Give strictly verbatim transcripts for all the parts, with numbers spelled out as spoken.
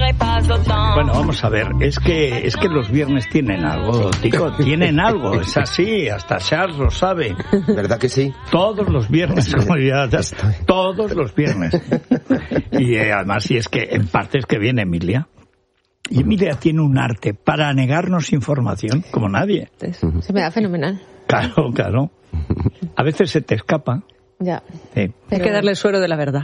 Bueno, vamos a ver, es que es que los viernes tienen algo, Tico, tienen algo, es así, hasta Charles lo sabe. ¿Verdad que sí? Todos los viernes, como ya, todos los viernes. Y eh, además, si es que en parte es que viene Emilia. Y Emilia tiene un arte para negarnos información como nadie. Se me da fenomenal. Claro, claro. A veces se te escapa. Ya. Sí. Hay que darle el suero de la verdad.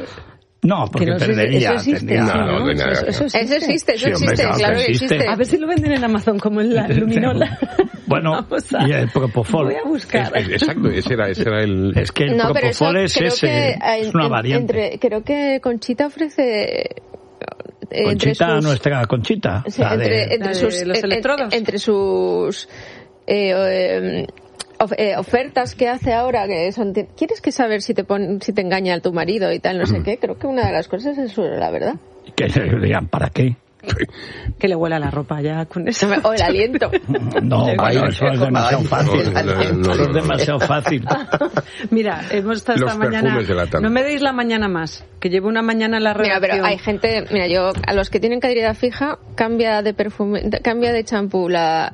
No, porque no, perdería. Eso existe, tendría, sí, no, no, ¿no? no, Eso, eso existe, eso existe, eso Sí, hombre, existe, claro claro que que existe. existe. A ver si lo venden en Amazon como en la luminola. Bueno, a... y el propofol. Voy a buscar. Es, es, exacto, ese era, ese era el... Es que el No, pero eso propofol es creo ese, que, es una en- variante. Entre, creo que Conchita ofrece... eh, entre Conchita, sus- nuestra Conchita. Sí, la de- entre, entre la de sus, los en- electrodos. entre sus eh, eh, of- eh, ofertas que hace ahora, que son, te- ¿quieres que saber si te pon, si te engaña tu marido y tal, no sé qué? Creo que una de las cosas es eso, la verdad. que le digan, ¿para qué? Que le huela la ropa ya con eso. O el aliento. No, bueno, eso es demasiado fácil. No, no, no, Eso no, es no. demasiado fácil. Mira, hemos estado Los esta mañana... perfumes de la tarde. No me deis la mañana más, que llevo una mañana en la Mira, redacción. pero hay gente, mira, yo a los que tienen caducidad fija cambia de perfume, cambia de champú la,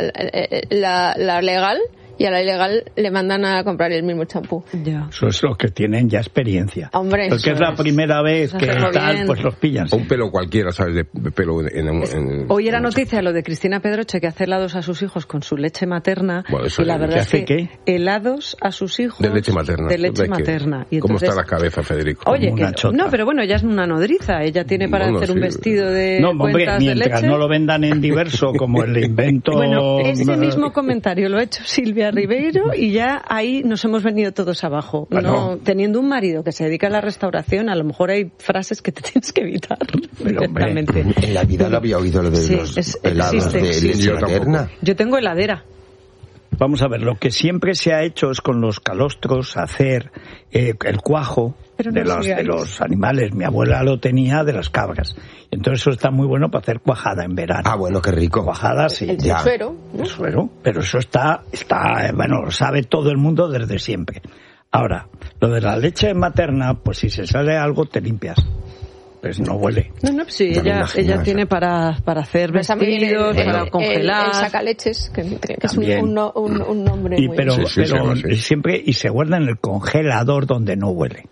la, la legal y a la ilegal le mandan a comprar el mismo champú. Ya. Eso es lo que tienen ya experiencia. Hombre, Porque eso es la es. primera vez que Hacerlo tal, bien. pues los pillan. O un pelo cualquiera, ¿sabes? De pelo en... en, en Hoy era en- noticia lo de Cristina Pedroche, que hace helados a sus hijos con su leche materna. Bueno, eso y la es- verdad ¿que es hace que qué? helados a sus hijos De leche materna. de leche Es que- materna. Y ¿Cómo entonces- está la cabeza, Federico? Oye, Como una que, chota. no, pero bueno, ya es una nodriza. Ella tiene para Bueno, hacer un sí. vestido de No, hombre, cuentas de mientras leche. no lo vendan en diverso, como el invento... Bueno, ese mismo comentario lo ha hecho Silvia Ribeiro y ya ahí nos hemos venido todos abajo. Bueno. No, teniendo un marido que se dedica a la restauración, a lo mejor hay frases que te tienes que evitar Pero, hombre, directamente. En la vida no había oído lo de Sí, los es- helados existe, de existe. leche Yo tampoco. materna. Yo tengo heladera. Vamos a ver, lo que siempre se ha hecho es con los calostros hacer eh, el cuajo Pero no de, los, sigáis. de los animales. Mi abuela lo tenía de las cabras. Entonces eso está muy bueno para hacer cuajada en verano. Ah, bueno, qué rico. Cuajada, sí. El Ya. suero, ¿no? El suero, pero eso está, está, eh, bueno, lo sabe todo el mundo desde siempre. Ahora, lo de la leche materna, pues si se sale algo te limpias. Pues no huele. No, no, sí, Ya me ella, imagino ella eso. tiene para, para hacer Pues también el- vestidos, el- para el- congelar. El, sacaleches, que, que es un, También. un, no- un, un nombre Y muy... pero, Sí, sí, pero sí, sí. siempre, y se guarda en el congelador donde no huele.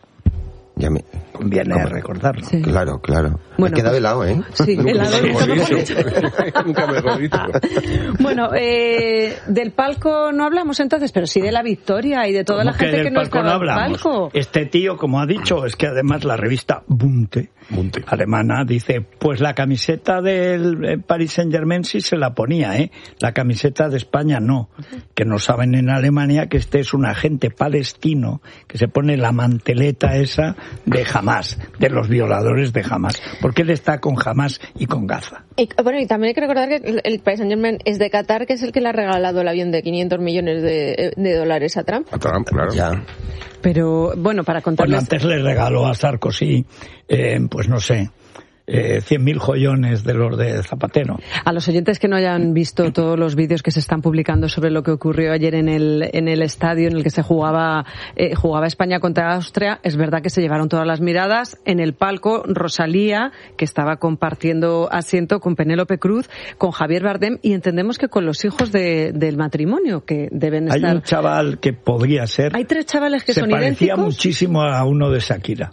Ya me... Conviene ¿Cómo? recordarlo. Sí. Claro, claro. Bueno, me he quedado pues- helado, ¿eh? Sí, helado, Nunca nunca mejor mejor dicho. dicho. Nunca mejor dicho. Bueno, eh, del palco no hablamos entonces, pero sí de la victoria y de toda la ¿Cómo que gente del que no palco estaba no en el hablamos? palco. Este tío, como ha dicho, es que además la revista Bunte, Bunte. alemana, dice, pues la camiseta del eh, Paris Saint-Germain sí se la ponía, ¿eh? La camiseta de España no. Que no saben en Alemania que este es un agente palestino que se pone la manteleta esa de Hamas, de los violadores de Hamas. Porque él está con Hamas y con Gaza. Y, bueno, y también hay que recordar que el, el Paris Saint-Germain es de Qatar, que es el que le ha regalado el avión de quinientos millones de, de dólares a Trump. A Trump, claro. Ya. Pero bueno, para Bueno, contarles... antes le regaló a Sarkozy, eh, pues no sé, eh, cien mil joyones de los de Zapatero. A los oyentes que no hayan visto todos los vídeos que se están publicando sobre lo que ocurrió ayer en el en el estadio en el que se jugaba eh, jugaba España contra Austria, es verdad que se llevaron todas las miradas. En el palco, Rosalía, que estaba compartiendo asiento con Penélope Cruz, con Javier Bardem, y entendemos que con los hijos de, del matrimonio, que deben Hay estar... un chaval que podría ser, Hay tres chavales que se son parecía idénticos. muchísimo a uno de Shakira.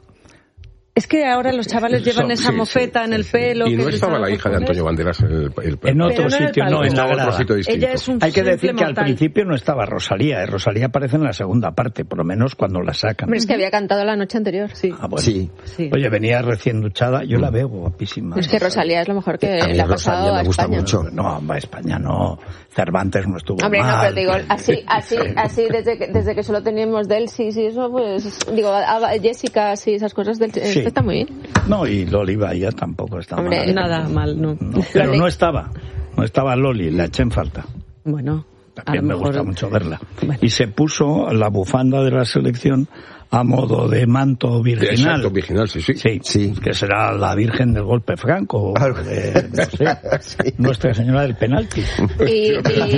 Es que ahora los chavales llevan Son- esa sí, mofeta sí, en el sí. pelo. Y que no se estaba estaban la hija de por Antonio poner. Banderas en el, el En otro Pero no en el sitio, no, palco. en la Estaba otro grada. sitio distinto. Ella es un Hay que decir simple que al mortal. principio no estaba Rosalía, ¿eh? Rosalía aparece en la segunda parte, por lo menos cuando la sacan. Hombre, es que había cantado la noche anterior. Sí. Ah, bueno. Sí. Sí. Oye, venía recién duchada, yo la veo guapísima. Es que Rosalía es lo mejor que A mí le ha Rosalía pasado me a gusta España. mucho. No, va a España no. Cervantes no estuvo Hombre, no, mal. pero digo, así, así, así desde que, desde que solo teníamos del sí, sí, eso, pues, digo, a- a Jessica, sí, esas cosas del Sí. está muy bien. No, y Loli Bahía tampoco está Hombre, mal. Nada mal, no. No, pero Loli. no estaba. No estaba Loli, la eché en falta. Bueno, a También lo me mejor... gusta mucho verla. Bueno. Y se puso la bufanda de la selección a modo de manto virginal. Exacto, virginal, sí, sí. Sí, Sí. que será la Virgen del golpe franco, o Algo. de, no sé, Sí. Nuestra Señora del penalti. Y, y,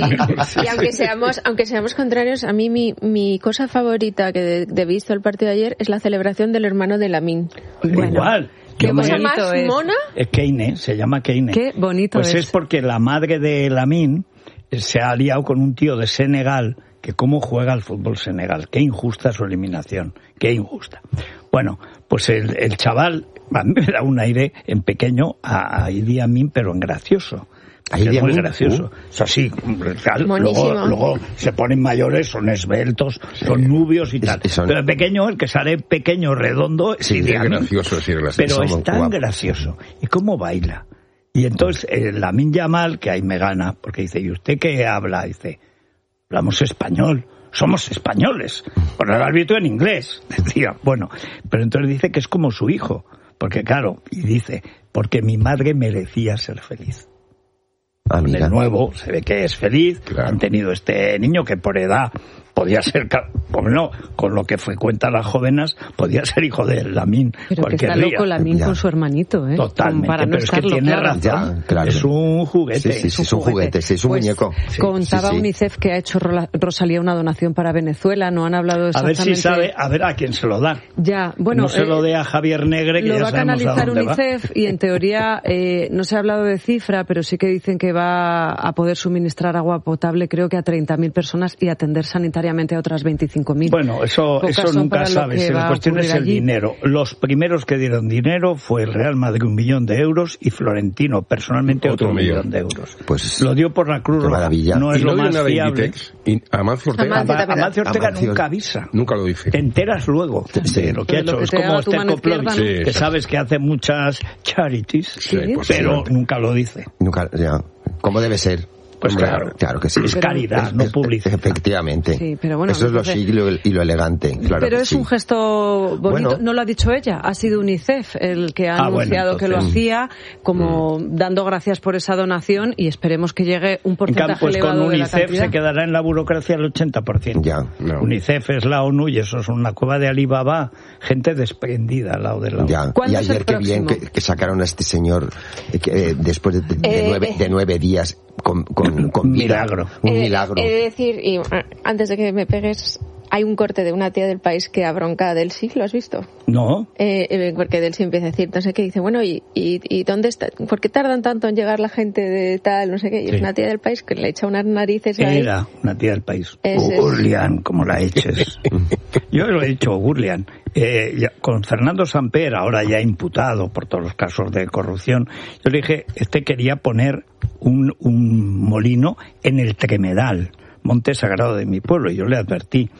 y aunque seamos aunque seamos contrarios, a mí mi, mi cosa favorita que de, de visto el partido de ayer es la celebración del hermano de Lamine. Igual. ¿Qué cosa bonito más es. mona? Es Keine, se llama Keine. Qué bonito pues es. Pues es porque la madre de Lamine se ha aliado con un tío de Senegal, que cómo juega al fútbol Senegal. Qué injusta su eliminación, qué injusta. Bueno, pues el, el chaval, a mí me da un aire en pequeño a Idi Amin, pero en gracioso. Ahí es de muy mí, gracioso. uh. Eso sí, tal, luego, luego se ponen mayores, son esbeltos, sí. son nubios y tal. Son... Pero el pequeño, el que sale pequeño, redondo, sí, sí, es gracioso, sí, gracioso. Pero es tan guapo. gracioso. ¿Y cómo baila? Y entonces el Lamine Yamal, que ahí me gana, porque dice, ¿y usted qué habla? Dice, hablamos español. Somos españoles. Por el árbitro en inglés. Decía, bueno, pero entonces dice que es como su hijo. Porque claro, y dice, porque mi madre merecía ser feliz. Ah, de nuevo, se ve que es feliz, claro. Han tenido este niño que por edad podía ser, como no, con lo que frecuentan las jóvenes, podía ser hijo de Lamine. Pero que está loco Lamine con su hermanito, ¿eh? Totalmente, para no pero es que tiene claro. razón, ya, claro. Es un juguete. Sí, sí, sí, es un juguete, sí, es un pues muñeco. Contaba sí, sí. UNICEF que ha hecho Rosalía una donación para Venezuela, no han hablado exactamente... A ver si sabe, a ver a quién se lo da. Ya, bueno... No se eh, lo dé a Javier Negre, que lo ya va a sabemos a canalizar dónde UNICEF va. Y en teoría eh, no se ha hablado de cifra, pero sí que dicen que va a poder suministrar agua potable creo que a treinta mil personas y atender sanitariamente a otras veinticinco mil. Bueno, eso, eso nunca sabes. La cuestión es el allí. dinero. Los primeros que dieron dinero fue el Real Madrid, un millón de euros, y Florentino, personalmente, otro, otro millón. millón de euros. Pues lo dio por la Cruz Roja. Maravilla. No es y lo no más nada fiable. Y Amancio Ortega, Amancio, Ama, Amancio Ortega Amancio. nunca avisa. Nunca lo dice. Te enteras luego sí. de lo que ha hecho. Lo que es como este Koplovich, sí, que exacto. sabes que hace muchas charities, sí, pues pero sí. nunca lo dice. Nunca, ya. ¿Cómo debe ser? Pues claro, claro que sí. Es caridad, es, no es, publicidad. Efectivamente. Sí, pero bueno, eso es lo siglo y lo elegante. Claro pero que es sí. un gesto bonito. Bueno. No lo ha dicho ella, ha sido UNICEF el que ha ah, anunciado bueno, que lo hacía, como mm. dando gracias por esa donación y esperemos que llegue un porcentaje en cambio, pues elevado con de la UNICEF cantidad. se quedará en la burocracia el ochenta por ciento. Ya, no. UNICEF es la ONU y eso es una cueva de Alibaba, gente desprendida al lado de la ONU. Ya. Y ayer qué bien que, que sacaron a este señor eh, que, eh, después de, de, de, eh, nueve, de nueve días con, con, con vida. Milagro. Un he, milagro. He de decir, y antes de que me pegues, hay un corte de una tía del País que abronca a Delcy, ¿lo has visto? No. Eh, eh, porque Delcy empieza a decir, no sé qué, dice, bueno, ¿y, y, y dónde está? ¿Por qué tardan tanto en llegar la gente de tal, no sé qué? Y sí. Es una tía del País que le echa unas narices ahí. Era una tía del País. Es, Gurlian, como la eches. Yo lo he dicho, Gurlian. Eh, ya, con Fernando Samper, ahora ya imputado por todos los casos de corrupción, yo le dije, este quería poner un, un molino en el Tremedal, monte sagrado de mi pueblo, y yo le advertí,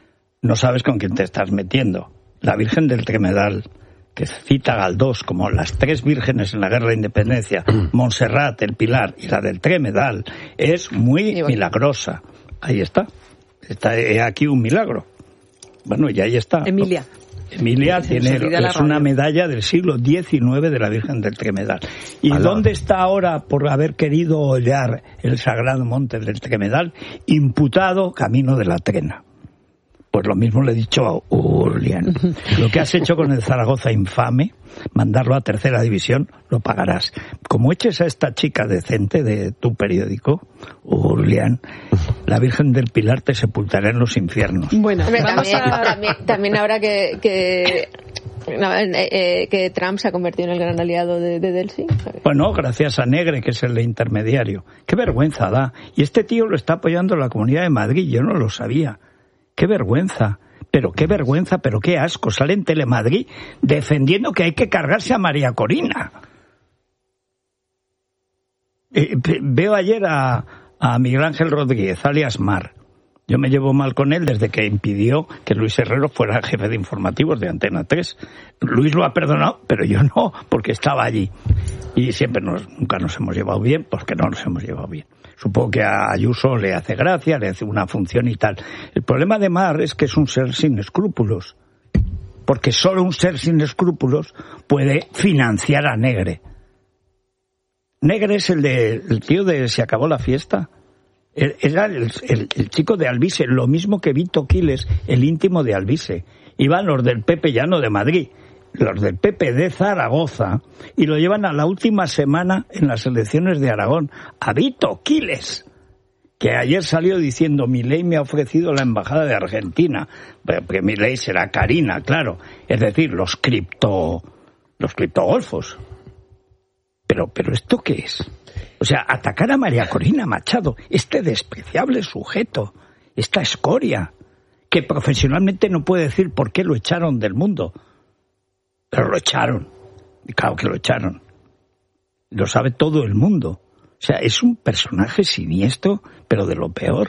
no sabes con quién te estás metiendo. La Virgen del Tremedal, que cita Galdós como las tres vírgenes en la Guerra de Independencia, Montserrat, el Pilar y la del Tremedal, es muy milagrosa. Ahí está. Está aquí un milagro. Bueno, y ahí está. Emilia. Emilia tiene, es una medalla del siglo diecinueve de la Virgen del Tremedal. ¿Y Alá. dónde está ahora por haber querido hollar el sagrado monte del Tremedal? Imputado camino de la Trena. Pues lo mismo le he dicho a Urlian. Lo que has hecho con el Zaragoza infame, mandarlo a tercera división, lo pagarás. Como eches a esta chica decente de tu periódico, Urlian, la Virgen del Pilar te sepultará en los infiernos. Bueno, vamos también, a... también, también habrá que... que... No, eh, que Trump se ha convertido en el gran aliado de, de Delcy. Bueno, gracias a Negre, que es el de intermediario. Qué vergüenza da. Y este tío lo está apoyando la Comunidad de Madrid, yo no lo sabía. Qué vergüenza, pero qué vergüenza, pero qué asco. Sale en Telemadrid defendiendo que hay que cargarse a María Corina. Eh, veo ayer a, a Miguel Ángel Rodríguez, alias Mar. Yo me llevo mal con él desde que impidió que Luis Herrero fuera jefe de informativos de Antena tres. Luis lo ha perdonado, pero yo no, porque estaba allí. Y siempre nos, nunca nos hemos llevado bien, porque no nos hemos llevado bien. Supongo que a Ayuso le hace gracia, le hace una función y tal. El problema de Mar es que es un ser sin escrúpulos. Porque solo un ser sin escrúpulos puede financiar a Negre. Negre es el de el tío de Se acabó la fiesta. Era el, el, el chico de Alvise, lo mismo que Vito Quiles, el íntimo de Alvise. Iban los del P P ya no de Madrid, los del P P de Zaragoza, y lo llevan a la última semana en las elecciones de Aragón, a Vito Quiles, que ayer salió diciendo, Milei me ha ofrecido la embajada de Argentina, porque Milei será Karina, claro, es decir, los cripto los criptogolfos. Pero, pero ¿esto qué es? O sea, atacar a María Corina Machado, este despreciable sujeto, esta escoria, que profesionalmente no puede decir por qué lo echaron del mundo. Pero lo echaron. Y claro que lo echaron. Lo sabe todo el mundo. O sea, es un personaje siniestro, pero de lo peor.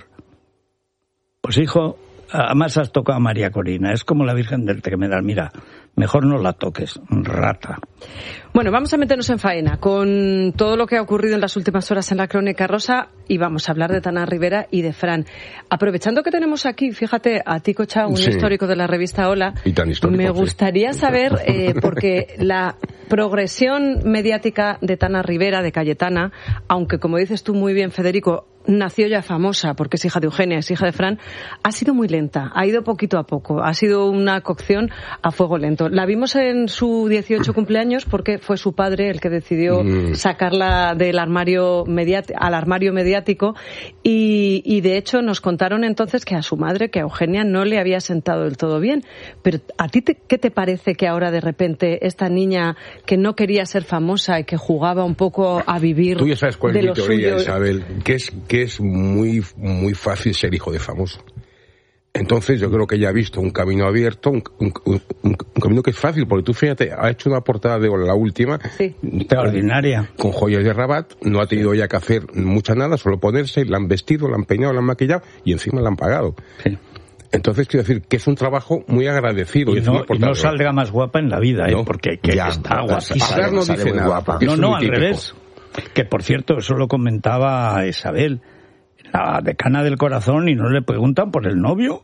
Pues hijo, además has tocado a María Corina. Es como la Virgen del Tremedal. Mira, mejor no la toques, rata. Bueno, vamos a meternos en faena con todo lo que ha ocurrido en las últimas horas en la Crónica Rosa y vamos a hablar de Tana Rivera y de Fran. Aprovechando que tenemos aquí, fíjate, a Tico Chao, un sí. histórico de la revista Hola, y tan histórico, me gustaría sí. saber, eh, porque la progresión mediática de Tana Rivera, de Cayetana, aunque como dices tú muy bien, Federico, nació ya famosa porque es hija de Eugenia, es hija de Fran, ha sido muy lenta, ha ido poquito a poco, ha sido una cocción a fuego lento. La vimos en su dieciocho cumpleaños porque fue su padre el que decidió mm. sacarla del armario mediático, al armario mediático y, y de hecho nos contaron entonces que a su madre, que a Eugenia no le había sentado del todo bien. Pero ¿a ti te, qué te parece que ahora de repente esta niña que no quería ser famosa y que jugaba un poco a vivir Tú ya sabes cuál de es mi lo teoría, suyo? Isabel, que es, que es muy, muy fácil ser hijo de famoso. Entonces yo creo que ella ha visto un camino abierto, un, un, un, un camino que es fácil, porque tú fíjate, ha hecho una portada de la última, sí. extraordinaria, con joyas de Rabat, no ha tenido ya que hacer mucha nada, solo ponerse, la han vestido, la han peinado, la han maquillado y encima la han pagado. Sí. Entonces quiero decir que es un trabajo muy agradecido. Y no, y no saldrá más guapa en la vida, ¿eh? No. Porque que ya, está guapísima. Ahora no dice nada. Guapa. No, no, al revés. Que por cierto, eso lo comentaba Isabel, la decana del corazón, y no le preguntan por el novio.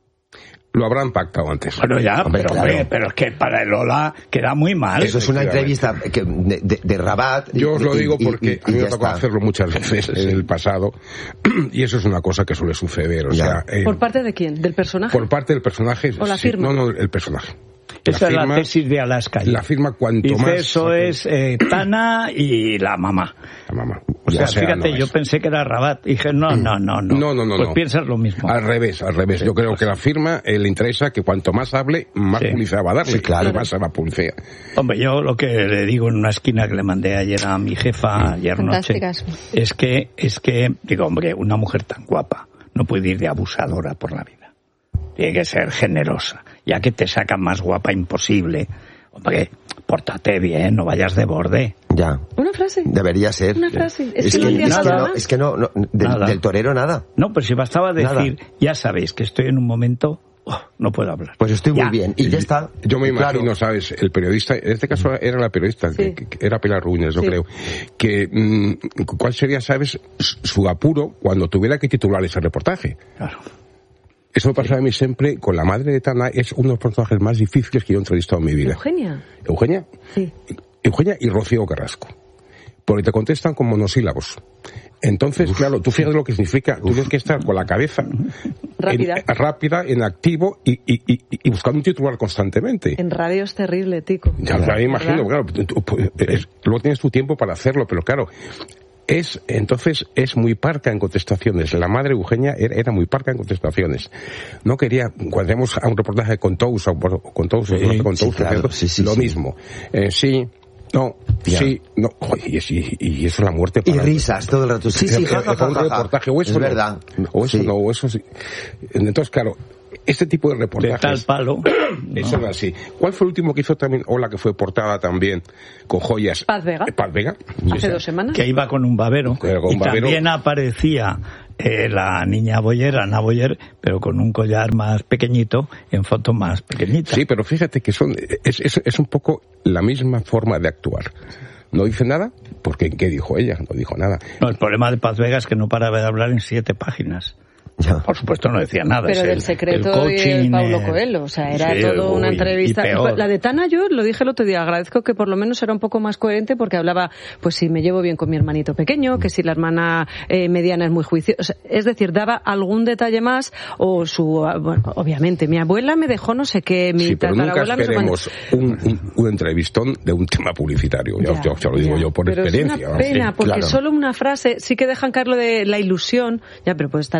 Lo habrán pactado antes. Bueno, ya, Hombre, pero, claro. hombre, pero es que para el Ola queda muy mal. Eso es una entrevista que, de, de, de Rabat. Yo os lo y, digo y, porque y, y a mí me ha está. tocado hacerlo muchas veces sí, sí. en el pasado y eso es una cosa que suele suceder. O ya. sea, eh, ¿Por parte de quién? ¿Del personaje? Por parte del personaje. ¿O la sí, firma? No, no, el personaje. Esa la es firma, la tesis de Alaska. La firma cuanto Dice más... eso es eh, Tana y la mamá. La mamá. O sea, sea, fíjate, no yo es. pensé que era Rabat. Dije, no, no, no, no. No, no, no. Pues no. piensas lo mismo. Al revés, al revés. Sí, yo creo pues. que la firma eh, le interesa que cuanto más hable, más Sí. publicidad va a darle. Sí, claro. Y más se va a publicidad. Hombre, yo lo que le digo en una esquina que le mandé ayer a mi jefa, ayer noche, es que, es que, digo, hombre, una mujer tan guapa no puede ir de abusadora por la vida. Tiene que ser generosa. Ya que te sacan más guapa imposible. Hombre, pórtate bien, no vayas de borde. Ya. ¿Una frase? Debería ser. Una frase. Es, Es que, que, no es que, nada. no, es que no, no del, Nada. del torero nada. No, pues si bastaba decir, Nada. ya sabéis que estoy en un momento, oh, no puedo hablar. Pues estoy Ya. muy bien. Y ya está. Yo me Y imagino, claro, ¿sabes? El periodista, en este caso era la periodista, Sí. que, que era Pilar Ruines, yo Sí. creo, que mmm, ¿cuál sería, sabes, su apuro cuando tuviera que titular ese reportaje? Claro. Eso me pasa a mí siempre con la madre de Tana, es uno de los personajes más difíciles que yo he entrevistado en mi vida. ¿Eugenia? ¿Eugenia? Sí. Eugenia y Rocío Carrasco. Porque te contestan con monosílabos. Entonces, uf, claro, tú fíjate lo que significa. Uf. Tú tienes que estar con la cabeza rápida, en, rápida, en activo y, y, y, y buscando un titular constantemente. En radio es terrible, Tico. Ya, ya me imagino, claro. Tú, tú, es, luego tienes tu tiempo para hacerlo, pero claro, es entonces es muy parca en contestaciones. La madre Eugenia era, era muy parca en contestaciones. No quería, cuando hacemos a un reportaje con Tous, o con Tous, sí, con Tous, sí, claro, sí, sí, lo sí. mismo. Eh, sí. No, ya. sí, no, y, y, y eso es la muerte para... Y risas todo el rato, sí, sí, ja, ja, ja, un reportaje, o eso es no, verdad. O eso sí. no, o eso sí. Entonces, claro, este tipo de reportajes... De tal palo. Eso no. es así. ¿Cuál fue el último que hizo también Hola, que fue portada también con joyas? Paz Vega. Paz Vega. Hace sí, dos semanas. Que iba con un babero. Con un y babero. También aparecía eh, la niña Boyer, Ana Boyer, pero con un collar más pequeñito, en foto más pequeñita. Sí, pero fíjate que son es, es, es un poco la misma forma de actuar. No dice nada, porque ¿qué dijo ella? No dijo nada. No, el problema de Paz Vega es que no paraba de hablar en siete páginas. Ya. Por supuesto no decía nada. Pero es del el, secreto el coaching, de Paulo el... Coelho, o sea, era sí, todo una uy, entrevista. La de Tana yo lo dije el otro día, agradezco que por lo menos era un poco más coherente porque hablaba, pues si me llevo bien con mi hermanito pequeño, que si la hermana eh, mediana es muy juiciosa, o sea, es decir, daba algún detalle más o su, bueno, obviamente, mi abuela me dejó no sé qué, mi sí, pero nunca esperemos me un, un, un entrevistón de un tema publicitario, ya, ya, ya, ya lo digo ya, yo por pero experiencia. Es una pena, sí, porque claro. solo una frase sí que dejan claro de la ilusión, ya, pero puede estar ilusionada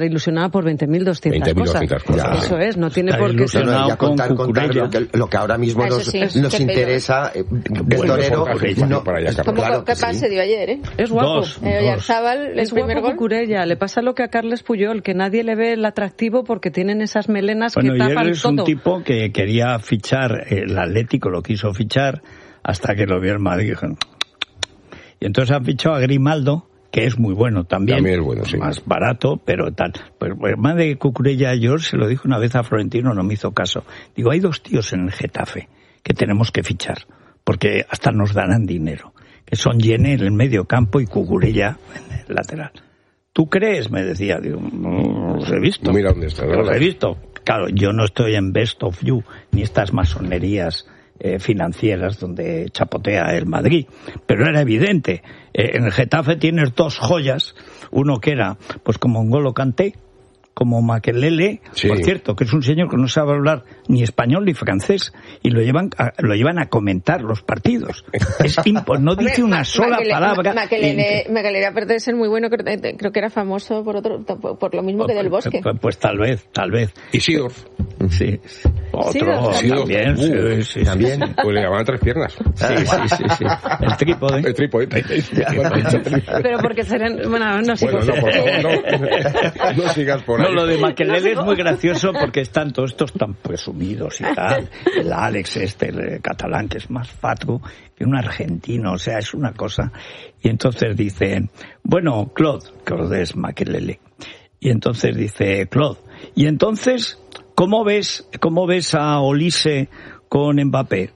ilusiona por veinte mil doscientas cosas. cosas. Eso es, no tiene Está por qué ser. No, ya contar, contar lo, que, lo que ahora mismo nos, sí, nos interesa eh, del torero. No, para allá, como claro que que pase sí. dio ayer, ¿eh? Es guapo. Dos, Eh, Oyarzábal, el Es primer guapo gol. Cucurella. Le pasa lo que a Carles Puyol, que nadie le ve el atractivo porque tienen esas melenas bueno, que y él tapan es todo. un tipo que quería fichar, el Atlético lo quiso fichar hasta que lo vio el Madrid. Y entonces han fichado a Grimaldo, que es muy bueno también, también es bueno, sí. Más barato, pero tal. Pues el más de Cucurella, George se lo dijo una vez a Florentino, no me hizo caso. Digo, hay dos tíos en el Getafe que tenemos que fichar, porque hasta nos darán dinero, que son Yene en el medio campo y Cucurella en el lateral. ¿Tú crees? Me decía. Digo, no los he visto. Mira dónde está. Los he visto. Claro, yo no estoy en Best of You, ni estas masonerías eh, financieras donde chapotea el Madrid, pero era evidente. Eh, en el Getafe tienes dos joyas, uno que era pues como N'Golo Kanté, como Makelele, sí. Por cierto, que es un señor que no sabe hablar ni español ni francés, y lo llevan a, lo llevan a comentar los partidos. Es impo- no dice una sola Makelele, palabra. Makelele, Makelele, aparte de ser muy bueno, creo, creo que era famoso por otro, por lo mismo que Del Bosque. Pues, pues tal vez, tal vez. Y Seedorf. Sí. Otro Seedorf también. Uh, sí, sí, también. sí. Pues le llamaban tres piernas. Sí, sí, sí, sí. El trípode. El trípode. Pero porque serán, bueno, no sé. Bueno, no, por favor, no, no sigas por ahí. No, lo de Makelele es muy gracioso porque están todos estos tan presumidos y tal. El Alex este, el catalán, que es más fatu que un argentino, o sea, es una cosa. Y entonces dicen, bueno, Claude, Claude es Makelele. Y entonces dice, Claude, y entonces, ¿cómo ves, cómo ves a Olise con Mbappé?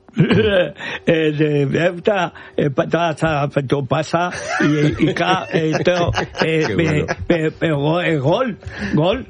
Pasa y gol, gol.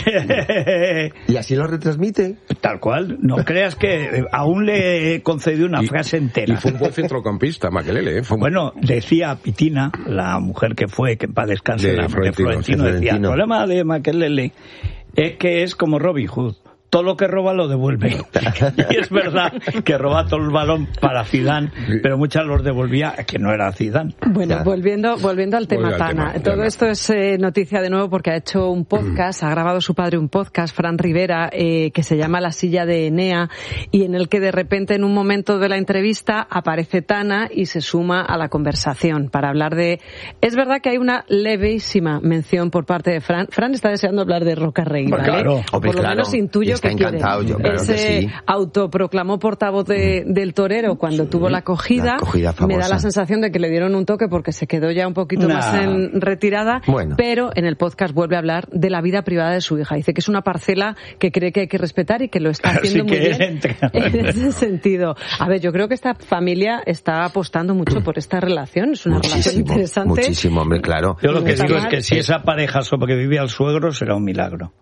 Y así lo retransmite. Tal cual, no creas que aún le concedió una Y- frase entera. Y fue un buen centrocampista, Makelele. ¿eh? Fue un- Bueno, decía Pitina, la mujer que fue, que para descanse, De la de Florentino, Florentino, sí, decía, el Florentino. problema de Makelele es que es como Robin Hood. Todo lo que roba lo devuelve. Y es verdad que roba todo el balón para Zidane, pero muchas los devolvía que no era Zidane. Bueno, Ya. volviendo, volviendo al tema Volviendo al Tana. tema, Todo tema. esto es eh, noticia de nuevo porque ha hecho un podcast, ha grabado su padre un podcast, Fran Rivera, eh, que se llama La silla de Enea, y en el que de repente en un momento de la entrevista aparece Tana y se suma a la conversación para hablar de... Es verdad que hay una levísima mención por parte de Fran. Fran está deseando hablar de Roca Rey, Pues ¿vale? claro. O Hombre, por lo claro. menos intuyo Está que quiere. encantado, yo, claro Él que se sí. autoproclamó portavoz de, del torero cuando tuvo la acogida. La acogida Me da famosa. la sensación de que le dieron un toque porque se quedó ya un poquito Nah. más en retirada, Bueno. pero en el podcast vuelve a hablar de la vida privada de su hija. Dice que es una parcela que cree que hay que respetar y que lo está Así haciendo muy que bien entra. en ese sentido. A ver, yo creo que esta familia está apostando mucho por esta relación. Es una relación Muchísimo, interesante. muchísimo, hombre, claro. Yo lo que Está digo es mal. que si esa pareja sobrevive al suegro será un milagro.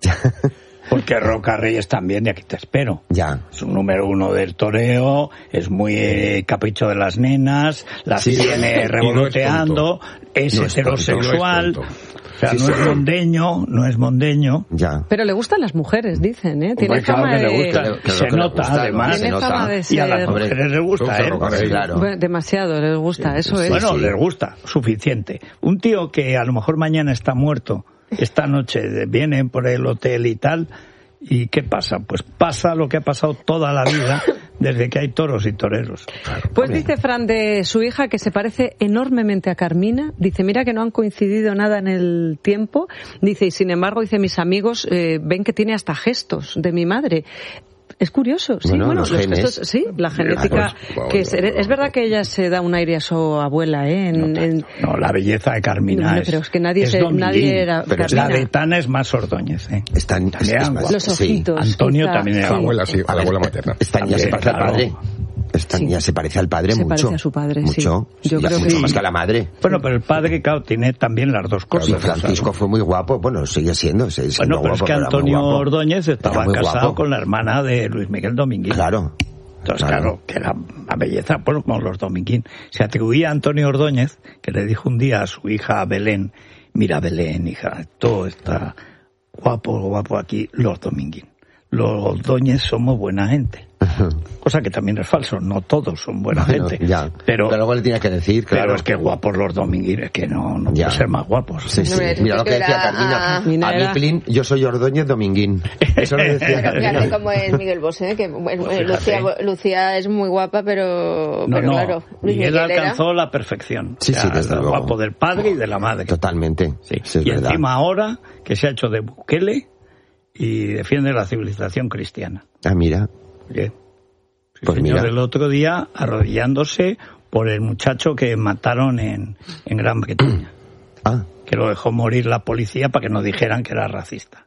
Porque Roca Reyes también, y aquí te espero. Ya. Es un número uno del toreo, es muy eh, capricho de las nenas, las Sí. tiene Y revolteando, es No es tonto, heterosexual, no es tonto. o sea, Sí, no sí. es mondeño, no es mondeño. Ya. Pero le gustan las mujeres, dicen, ¿eh? Tiene Hombre, claro fama que le de... gusta. Claro, claro Se que le nota, gusta, además. se Tiene nota. fama de Y a las ser... mujeres les gusta, Gusta ¿eh? Roca Rey. Claro. Bueno, demasiado les gusta, eso es. Bueno, sí. les gusta, suficiente. Un tío que a lo mejor mañana está muerto, esta noche vienen por el hotel y tal, ¿y qué pasa? Pues pasa lo que ha pasado toda la vida desde que hay toros y toreros. Pues dice Fran de su hija que se parece enormemente a Carmina. Dice, mira que no han coincidido nada en el tiempo. Dice, y sin embargo, dice, mis amigos eh, ven que tiene hasta gestos de mi madre. Es curioso, sí, Bueno, bueno, los los genes. gestos, sí, la genética, pues, que es, es verdad que ella se da un aire a su abuela, ¿eh? En, No, en- no, la belleza de Carmina No, es, pero es que nadie es se- Dominguín. nadie era Pero es La Carmina. de Tana es más Ordóñez, ¿eh? Están, También es- es- guapo. Los sí. ojitos. Antonio quizá, también era A la sí. abuela, sí, a la abuela materna. Esta niña se También, parece al claro. padre. Esta Sí. niña se parece al padre Se mucho. parece a su padre, sí. Mucho. Yo Sí, creo mucho que más sí. que a la madre. Bueno, pero el padre, claro, tiene también las dos Y cosas. Francisco fue muy guapo. Bueno, sigue siendo. sigue siendo Bueno, pero es guapo, que era muy Antonio guapo. Ordóñez estaba Era muy casado guapo. con la hermana de Luis Miguel Dominguín. Claro. Entonces, claro, que era una belleza, bueno, como los Dominguín. Se atribuía a Antonio Ordóñez, que le dijo un día a su hija Belén, mira Belén, hija, todo está guapo, guapo aquí, los Dominguín. los Ordóñez somos buena gente. Cosa que también es falso, no todos son buena bueno, gente. Ya. Pero, pero luego le tienes que decir, claro. Pero es que guapos los dominguines, que no, no pueden ser más guapos. Sí, sí. No, mira lo que decía Carmina. A mí, Plin, yo soy Ordóñez Dominguín. Eso lo decía Carmina. Claro, como es Miguel Bosé, que bueno, pues Lucía, Lucía es muy guapa, pero, no, pero no. claro. Luis Miguel Miguel alcanzó era... la perfección. Sí, sí, desde luego. Guapo del padre y de la madre. Totalmente. Sí, sí, es y verdad. encima ahora que se ha hecho de Bukele y defiende la civilización cristiana. Ah, mira. Bien. Sí, pues señor, mira. el otro día arrodillándose por el muchacho que mataron en, en Gran Bretaña. Ah. Que lo dejó morir la policía para que no dijeran que era racista.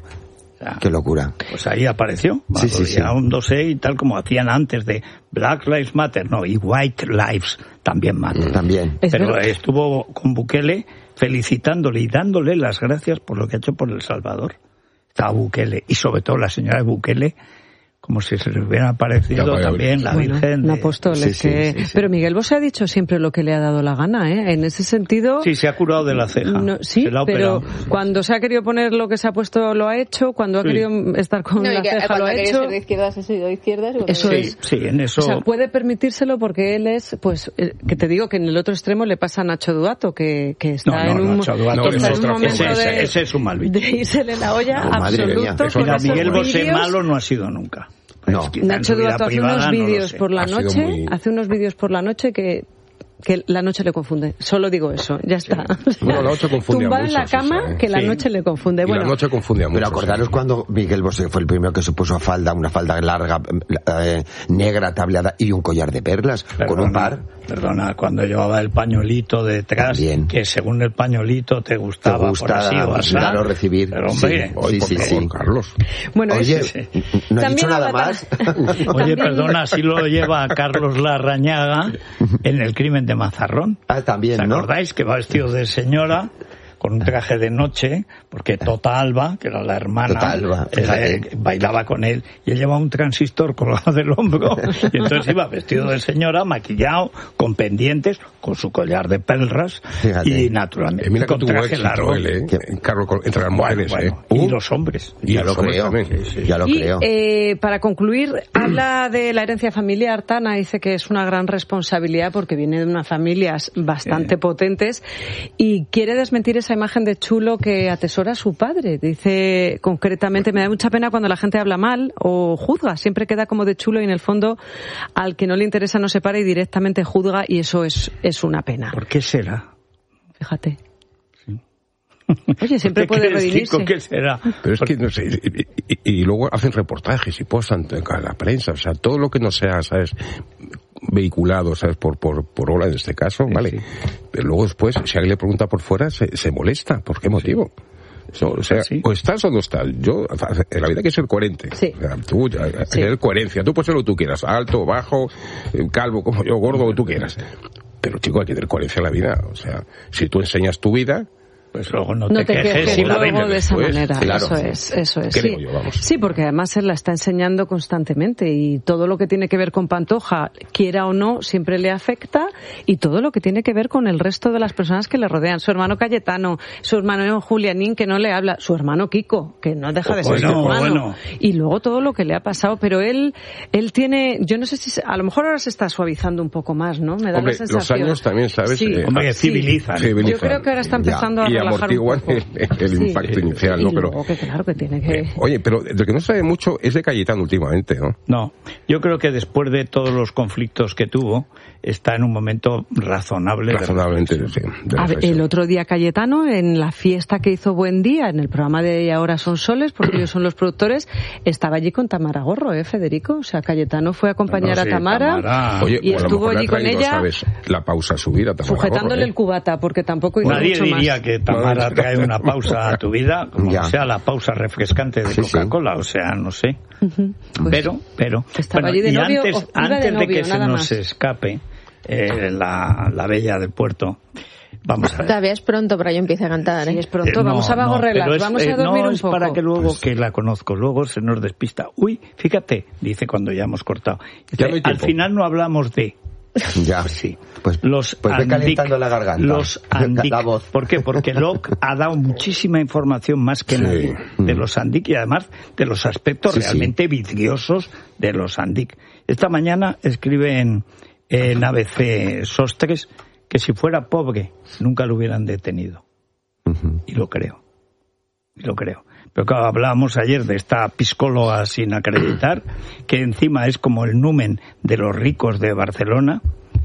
O sea, qué locura. Pues ahí apareció, sí, sí, sí. arrodillándose y tal como hacían antes de Black Lives Matter, no, y White Lives también Matter. También. Pero estuvo con Bukele felicitándole y dándole las gracias por lo que ha hecho por El Salvador. Estaba Bukele y sobre todo la señora de Bukele, como si se le hubiera aparecido ya, también la bueno, Virgen. Un de... apóstol, sí, es sí, que... sí, sí. Pero Miguel Bosé ha dicho siempre lo que le ha dado la gana, ¿eh? En ese sentido... Sí, se ha curado de la ceja. No, sí, se la ha pero operado. cuando se ha querido poner lo que se ha puesto lo ha hecho, cuando sí. ha querido estar con no, la que, ceja lo ha hecho. hecho. De izquierdas ha sido de izquierdas. Eso sí, es. Sí, en eso... O sea, puede permitírselo porque él es, pues, eh, que te digo que en el otro extremo le pasa a Nacho Duato, que, que está no, no, en un, Nacho Duato, está no, en un momento ese, de, ese es un mal bicho. de írsele la olla Oh, madre mía. absoluto. Mira, con Miguel esos Bosé vídeos. malo no ha sido nunca. No. Es que en Nacho su vida Duato hace privada unos no lo vídeos sé. por la Ha sido noche, muy- hace unos vídeos por la noche que que la noche le confunde. Solo digo eso, ya está. Bueno, la noche confunde a Tumbado en la muchos, cama, esa, ¿eh? que la Sí. noche le confunde. Y Bueno, la noche confunde a muchos. Pero acordaros ¿eh? cuando Miguel Bosé fue el primero que se puso falda, una falda larga, eh, negra, tableada y un collar de perlas, Perdona, con un par. Perdona, cuando llevaba el pañuelito detrás, También. que según el pañuelito te gustaba, Te gusta, por así o así. claro, recibir. Pero hombre, Sí. Ay, por sí, favor, sí. Carlos. bueno, Oye, eso- no he También dicho nada habla más. oye, También- perdona, así lo lleva Carlos Larrañaga en El crimen de Mazarrón. Ah, también, ¿Os ¿no? acordáis que va vestido de señora con un traje de noche, porque Tota Alba, que era la hermana, Tota Alba, eh, fíjate. bailaba con él y él llevaba un transistor colgado del hombro y entonces iba vestido de señora, maquillado, con pendientes, con su collar de perlas Fíjate. y naturalmente Eh, mira que con tuvo traje éxito largo. él, ¿eh? Que- Carlos, con- entre las mujeres, Bueno, ¿eh? y Uh, los hombres. y Ya los lo hombres creo. también. Sí, sí. Ya lo y creo. eh, para concluir, habla de la herencia familiar. Tana dice que es una gran responsabilidad porque viene de unas familias bastante Sí. potentes y quiere desmentir esa imagen de chulo que atesora su padre. Dice concretamente, me da mucha pena cuando la gente habla mal o juzga. Siempre queda como de chulo y en el fondo al que no le interesa no se para y directamente juzga y eso es, es una pena. ¿Por qué será? Fíjate. Oye, siempre ¿Qué puede crees, redimirse. Kiko, ¿Qué será? Pero es que, no sé, y, y- y luego hacen reportajes y posan a la prensa, o sea, todo lo que no sea, ¿sabes?, vehiculado, ¿sabes?, por, por, por Ola en este caso, Sí, ¿vale? sí. Pero luego después, si alguien le pregunta por fuera, se, se molesta. ¿Por qué motivo? So, o sea, Sí. o estás o no estás. Yo, en la vida hay que ser coherente. Sí. O sea, tú, hay que Sí. tener coherencia. Tú puedes ser lo que tú quieras, alto, bajo, eh, calvo, como yo, gordo, lo que tú quieras. Pero, chico, hay que tener coherencia en la vida. O sea, si tú enseñas tu vida, Pues luego no, No te, te quejes quejes si la luego ven. de esa después, manera, claro. eso es, eso es. ¿Qué Sí. digo yo? Vamos. Sí, porque además él la está enseñando constantemente y todo lo que tiene que ver con Pantoja, quiera o no, siempre le afecta y todo lo que tiene que ver con el resto de las personas que le rodean. Su hermano Cayetano, su hermano Julianín, que no le habla, su hermano Kiko, que no deja de ser Bueno, su hermano. bueno. Y luego todo lo que le ha pasado, pero él, él tiene, yo no sé si, se- a lo mejor ahora se está suavizando un poco más, ¿no? Me da hombre, la sensación. los años también, ¿sabes? Sí. Eh, Hombre, Sí. civilizan. civilizan. Yo creo que ahora está empezando a y relajar un amortiguan poco. el, el Sí. impacto inicial, ¿no? Y Pero, luego que claro que tiene que... oye, pero de que no sabe mucho es de Cayetano últimamente, ¿no? No, yo creo que después de todos los conflictos que tuvo, está en un momento razonable. de Razonablemente, reflexión. sí. de A ver, reflexión. el otro día Cayetano, en la fiesta que hizo Buen Día, en el programa de Y Ahora Son Soles, porque ellos son los productores, estaba allí con Tamara Gorro, ¿eh, Federico? O sea, Cayetano fue a acompañar No, sí, a Tamara, Tamara. Oye, y o a lo estuvo mejor le allí ha con traído, ella, ¿sabes?, la pausa subida. Tamara sujetándole Gorro, ¿eh? el cubata, porque tampoco hizo Nadie mucho diría más. que Tamara trae una pausa a tu vida, como Ya. sea la pausa refrescante de Sí, sí. Coca-Cola, o sea, no sé. Ujú, pues, pero, pero, estaba allí de y novio, antes, o iba de antes de, novio, que se nada nos más. escape eh, la, la bella del puerto, vamos a ver. Todavía es pronto para que yo empiece a cantar, ¿eh? Sí, es pronto, Eh, vamos no, a no, vagorrelas, pero es, vamos eh, a dormir no, un es poco. para que luego, Pues- que la conozco, luego se nos despista. Uy, fíjate, dice cuando ya hemos cortado. Dice, Ya no hay al tiempo. final no hablamos de... Ya, sí. Pues, los pues ve Andic, calentando la garganta. Los Andic. La voz. ¿Por qué? Porque Locke ha dado muchísima información más que sí. nadie de los Andic y además de los aspectos sí, realmente sí. vidriosos de los Andic. Esta mañana escribe en, en A B C Sostres que si fuera pobre nunca lo hubieran detenido. Uh-huh. Y lo creo. Y lo creo. Pero claro, hablábamos ayer de esta psicóloga sin acreditar, que encima es como el numen de los ricos de Barcelona,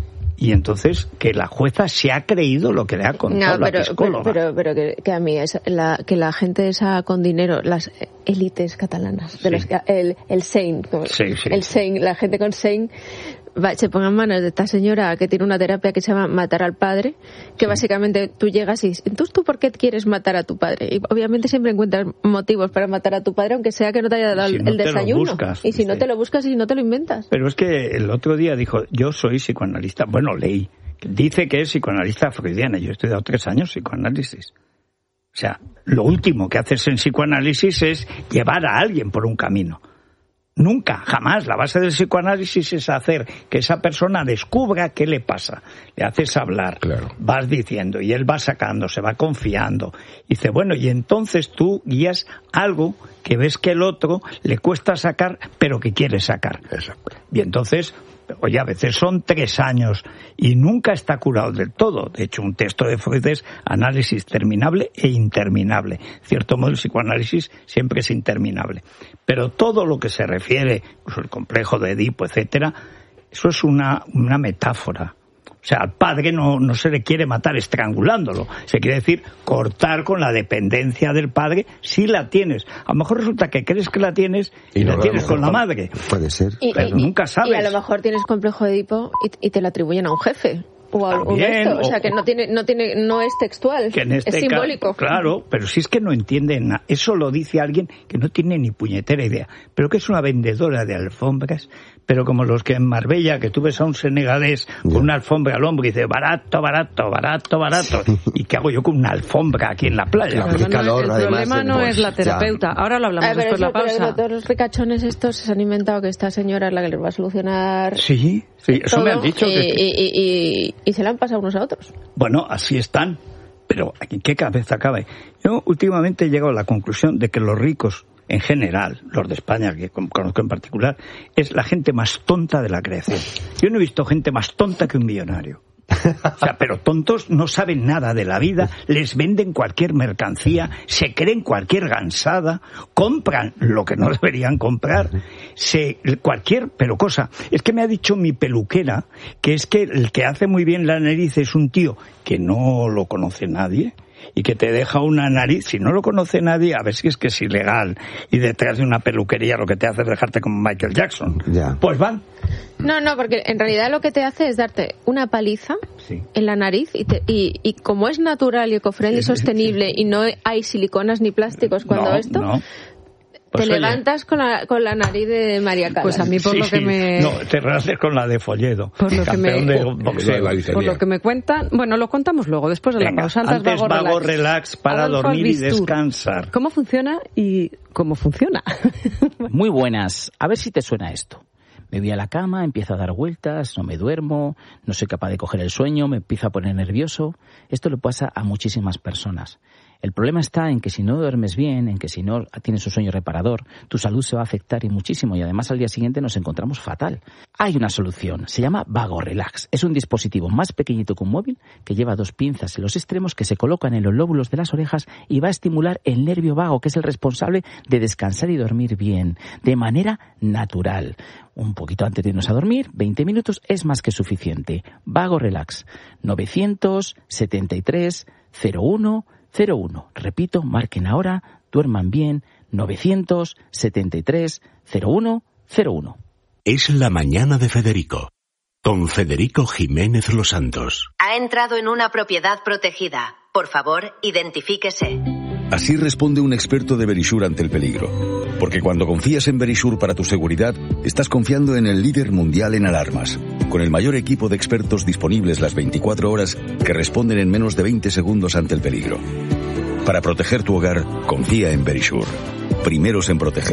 y entonces que la jueza se ha creído lo que le ha contado no, pero, la psicóloga. Pero, pero, pero que, que a mí, es la, que la gente esa con dinero, las élites catalanas, de sí. los, el, el Sein, sí, sí. el Sein, la gente con Sein, va, se pongan manos de esta señora que tiene una terapia que se llama matar al padre, que sí. básicamente tú llegas y entonces tú ¿por qué quieres matar a tu padre? Y obviamente siempre encuentras motivos para matar a tu padre, aunque sea que no te haya dado si el no desayuno. Buscas, y si sí. no te lo buscas y si no te lo inventas. Pero es que el otro día dijo, yo soy psicoanalista. Bueno, leí. Dice que es psicoanalista freudiana. Yo he estudiado tres años psicoanálisis. O sea, lo último que haces en psicoanálisis es llevar a alguien por un camino. Nunca, jamás. La base del psicoanálisis es hacer que esa persona descubra qué le pasa. Le haces hablar, claro. vas diciendo, y él va sacando, se va confiando. Y dice, bueno, y entonces tú guías algo que ves que el otro le cuesta sacar, pero que quiere sacar. Exacto. Y entonces, oye, a veces son tres años y nunca está curado del todo. De hecho, un texto de Freud es análisis terminable e interminable. En cierto modo, el psicoanálisis siempre es interminable. Pero todo lo que se refiere, incluso el complejo de Edipo, etcétera, eso es una, una metáfora. O sea, al padre no, no se le quiere matar estrangulándolo. Se quiere decir cortar con la dependencia del padre si la tienes. A lo mejor resulta que crees que la tienes y, y no la tienes con la madre. Puede ser. Y, pero y, nunca sabes. Y a lo mejor tienes complejo de Edipo y, y te lo atribuyen a un jefe. O a un esto, o sea que no tiene, no tiene, no es textual, que en este es simbólico. Ca- claro, pero si es que no entienden nada. Eso lo dice alguien que no tiene ni puñetera idea, pero que es una vendedora de alfombras, pero como los que en Marbella, que tú ves a un senegalés con una alfombra al hombro y dice barato, barato, barato, barato, y ¿qué hago yo con una alfombra aquí en la playa? Claro, no, calor, el además, problema no es la terapeuta, ya. Ahora lo hablamos ah, después de la pausa. Pero todos los ricachones estos se han inventado que esta señora es la que les va a solucionar. Sí, sí, eso todo, me han dicho. Y, que... y, y, y, y se la han pasado unos a otros. Bueno, así están, pero ¿en qué cabeza cabe? Yo últimamente he llegado a la conclusión de que los ricos, en general, los de España, que conozco en particular, es la gente más tonta de la creación. Yo no he visto gente más tonta que un millonario. O sea, pero tontos no saben nada de la vida, les venden cualquier mercancía, se creen cualquier gansada, compran lo que no deberían comprar, se, cualquier, pero cosa. Es que me ha dicho mi peluquera que es que el que hace muy bien la nariz es un tío que no lo conoce nadie y que te deja una nariz, si no lo conoce nadie, a ver si es que es ilegal y detrás de una peluquería lo que te hace es dejarte como Michael Jackson. Ya. Pues van. No, no, porque en realidad lo que te hace es darte una paliza sí. en la nariz y, te, y, y como es natural y ecofriendly y sostenible sí. y no hay siliconas ni plásticos cuando no, esto... No. Pues te oye, levantas con la, con la nariz de María Callas. Pues a mí por sí, lo que sí. me... No, te relacionas con la de Folledo. Por lo que me... de boxeo. Por lo que me cuentan... Bueno, lo contamos luego, después de la Venga, pausa. Antes, antes vago, vago relax, relax para Adolfo dormir y descansar. ¿Cómo funciona y cómo funciona? Muy buenas. A ver si te suena esto. Me voy a la cama, empiezo a dar vueltas, no me duermo, no soy capaz de coger el sueño, me empiezo a poner nervioso. Esto le pasa a muchísimas personas. El problema está en que si no duermes bien, en que si no tienes un sueño reparador, tu salud se va a afectar y muchísimo y además al día siguiente nos encontramos fatal. Hay una solución, se llama Vago Relax. Es un dispositivo más pequeñito que un móvil que lleva dos pinzas en los extremos que se colocan en los lóbulos de las orejas y va a estimular el nervio vago, que es el responsable de descansar y dormir bien, de manera natural. Un poquito antes de irnos a dormir, veinte minutos es más que suficiente. Vago Relax, novecientos setenta y tres cero uno cero uno. Repito, marquen ahora, duerman bien, novecientos setenta y tres cero uno cero uno. Es la mañana de Federico, con Federico Jiménez Los Santos. Ha entrado en una propiedad protegida. Por favor, identifíquese. Así responde un experto de Verisure ante el peligro. Porque cuando confías en Verisure para tu seguridad, estás confiando en el líder mundial en alarmas. Con el mayor equipo de expertos disponibles las veinticuatro horas que responden en menos de veinte segundos ante el peligro. Para proteger tu hogar, confía en Verisure. Primeros en proteger.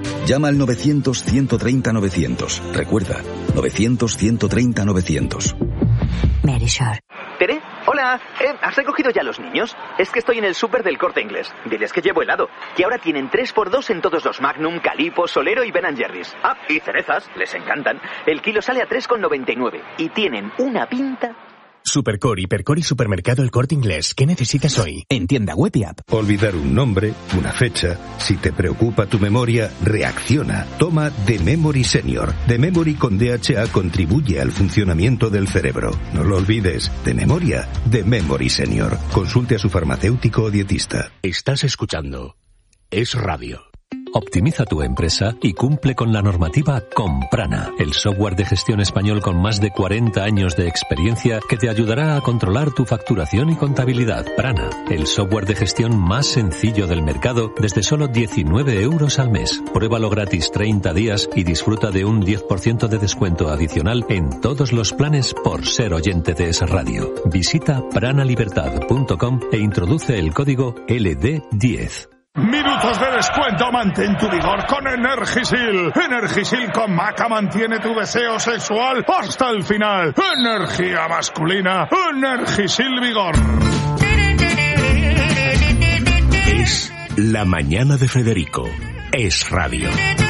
Llama al novecientos, ciento treinta, novecientos. Recuerda, novecientos, ciento treinta, novecientos. Verisure. ¿Tere? Hola. Eh, ¿Has recogido ya a los niños? Es que estoy en el súper del Corte Inglés. Diles que llevo helado. Y ahora tienen tres por dos en todos los Magnum, Calippo, Solero y Ben and Jerry's. Ah, y cerezas. Les encantan. El kilo sale a tres con noventa y nueve. Y tienen una pinta... Supercore, Hipercore y Supermercado El Corte Inglés. ¿Qué necesitas hoy? En tienda web y app. Olvidar un nombre, una fecha. Si te preocupa tu memoria, reacciona. Toma The Memory Senior. The Memory con D H A contribuye al funcionamiento del cerebro. No lo olvides. De memoria, The Memory Senior. Consulte a su farmacéutico o dietista. Estás escuchando Es Radio. Optimiza tu empresa y cumple con la normativa con Prana, el software de gestión español con más de cuarenta años de experiencia que te ayudará a controlar tu facturación y contabilidad. Prana, el software de gestión más sencillo del mercado desde solo diecinueve euros al mes. Pruébalo gratis treinta días y disfruta de un diez por ciento de descuento adicional en todos los planes por ser oyente de Es Radio. Visita pranalibertad punto com e introduce el código L D diez. Minutos de descuento, mantén tu vigor con Energisil. Energisil con maca mantiene tu deseo sexual hasta el final. Energía masculina, Energisil Vigor. Es la mañana de Federico. Es Radio.